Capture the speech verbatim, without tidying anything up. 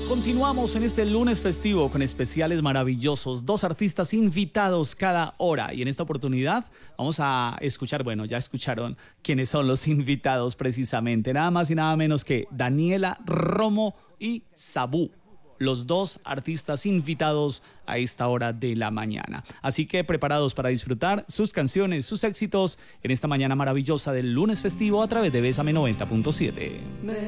Continuamos en este lunes festivo con especiales maravillosos, dos artistas invitados cada hora, y en esta oportunidad vamos a escuchar, bueno, ya escucharon quiénes son los invitados precisamente, nada más y nada menos que Daniela Romo y Sabú, los dos artistas invitados a esta hora de la mañana. Así que preparados para disfrutar sus canciones, sus éxitos en esta mañana maravillosa del lunes festivo a través de Bésame noventa punto siete. Me